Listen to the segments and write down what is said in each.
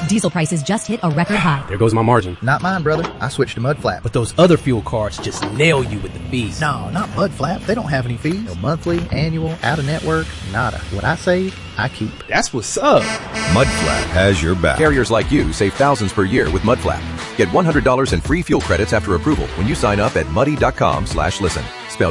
Diesel prices just hit a record high. There goes my margin. Not mine, brother. I switched to Mudflap. But those other fuel cards just nail you with the fees. No, not Mudflap. They don't have any fees. No monthly, annual, out-of-network, nada. What I save, I keep. That's what's up. Mudflap has your back. Carriers like you save thousands per year with Mudflap. Get $100 in free fuel credits after approval when you sign up at muddy.com/listen. Spelled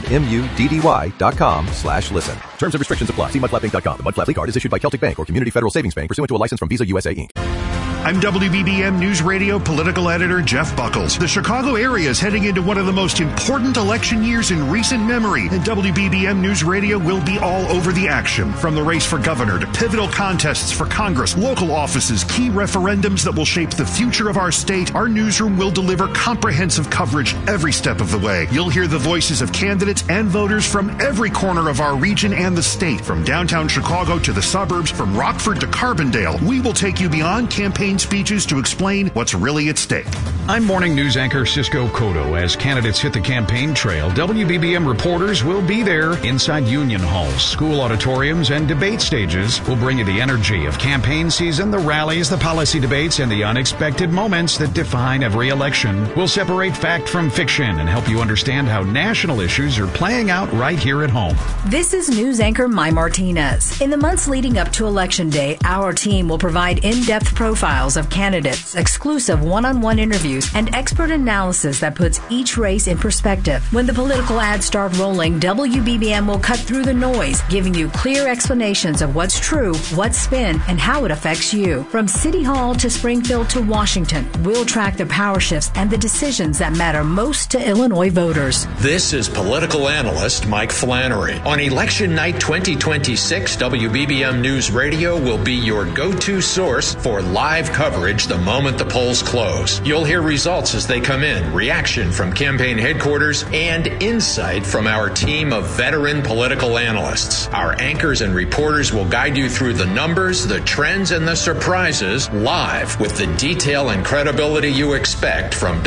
MUDDY.com/listen. Terms and restrictions apply. See mudflapinc.com. The Mudflap card is issued by Celtic Bank or Community Federal Savings Bank pursuant to a license from Visa USA Inc. I'm WBBM News Radio political editor Jeff Buckles. The Chicago area is heading into one of the most important election years in recent memory, and WBBM News Radio will be all over the action. From the race for governor to pivotal contests for Congress, local offices, key referendums that will shape the future of our state, our newsroom will deliver comprehensive coverage every step of the way. You'll hear the voices of candidates and voters from every corner of our region and the state, from downtown Chicago to the suburbs, from Rockford to Carbondale. We will take you beyond campaign speeches to explain what's really at stake. I'm morning news anchor Cisco Cotto. As candidates hit the campaign trail, WBBM reporters will be there inside union halls, school auditoriums, and debate stages. We'll bring you the energy of campaign season, the rallies, the policy debates, and the unexpected moments that define every election. We'll separate fact from fiction and help you understand how national issues are playing out right here at home. This is news anchor Mai Martinez. In the months leading up to Election Day, our team will provide in-depth profiles of candidates, exclusive one-on-one interviews, and expert analysis that puts each race in perspective. When the political ads start rolling, WBBM will cut through the noise, giving you clear explanations of what's true, what's spin, and how it affects you. From City Hall to Springfield to Washington, we'll track the power shifts and the decisions that matter most to Illinois voters. This is political analyst Mike Flannery. On Election Night 2026, WBBM News Radio will be your go-to source for live coverage the moment the polls close. You'll hear results as they come in, reaction from campaign headquarters, and insight from our team of veteran political analysts. Our anchors and reporters will guide you through the numbers, the trends, and the surprises live with the detail and credibility you expect from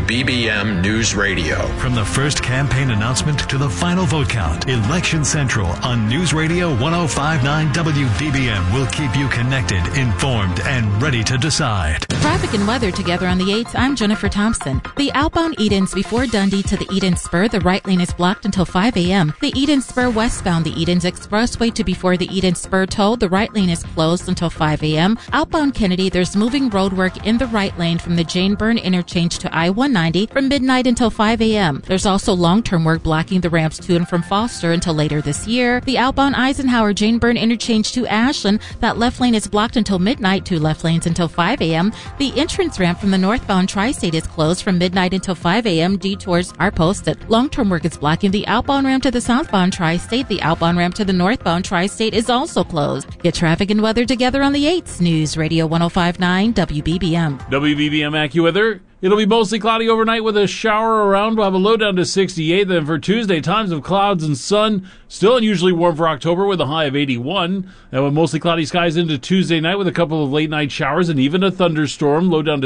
WBBM News Radio. From the first campaign announcement to the final vote count, Election Central on News Radio 105.9 WBBM will keep you connected, informed, and ready to decide. Traffic and weather together on the 8th. I'm Jennifer Thompson. The outbound Edens before Dundee to the Edens Spur, the right lane is blocked until 5 a.m. The Edens Spur westbound, the Edens Expressway to before the Edens Spur toll, the right lane is closed until 5 a.m. Outbound Kennedy, there's moving road work in the right lane from the Jane Byrne interchange to I-190 from midnight until 5 a.m. There's also long-term work blocking the ramps to and from Foster until later this year. The outbound Eisenhower Jane Byrne interchange to Ashland, that left lane is blocked until midnight, 2 left lanes until 5 a.m. The entrance ramp from the northbound Tri-State is closed from midnight until 5 a.m. Detours are posted. Long-term work is blocking the outbound ramp to the southbound Tri-State. The outbound ramp to the northbound Tri-State is also closed. Get traffic and weather together on the 8th. News Radio 105.9 WBBM. WBBM AccuWeather. It'll be mostly cloudy overnight with a shower around. We'll have a low down to 68. Then for Tuesday, times of clouds and sun. Still unusually warm for October with a high of 81. Then with mostly cloudy skies into Tuesday night with a couple of late night showers and even a thunderstorm. Low down to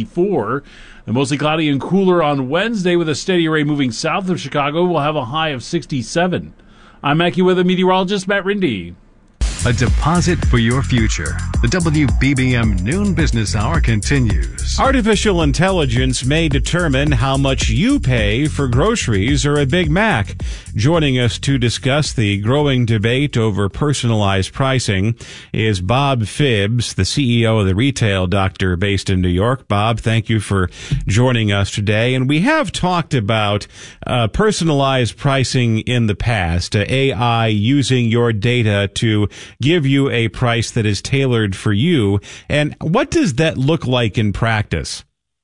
64. And mostly cloudy and cooler on Wednesday with a steady array moving south of Chicago. We'll have a high of 67. I'm AccuWeather meteorologist Matt Rindy. A deposit for your future. The WBBM Noon Business Hour continues. Artificial intelligence may determine how much you pay for groceries or a Big Mac. Joining us to discuss the growing debate over personalized pricing is Bob Phibbs, the CEO of the Retail Doctor based in New York. Bob, thank you for joining us today. And we have talked about personalized pricing in the past, AI using your data to give you a price that is tailored for you. And what does that look like in practice?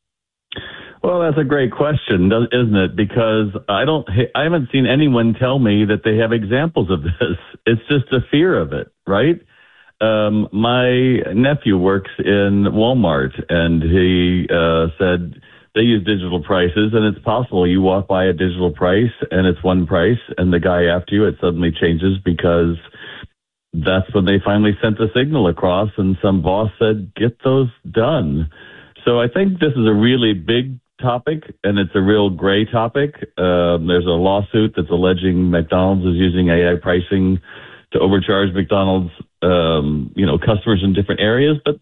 Well, that's a great question, isn't it? Because I haven't seen anyone tell me that they have examples of this. It's just a fear of it, right? My nephew works in Walmart, and he said they use digital prices, and it's possible you walk by a digital price and it's one price, and the guy after you, it suddenly changes because that's when they finally sent the signal across, and some boss said, get those done. So I think this is a really big topic, and it's a real gray topic. There's a lawsuit that's alleging McDonald's is using AI pricing to overcharge McDonald's, customers in different areas. But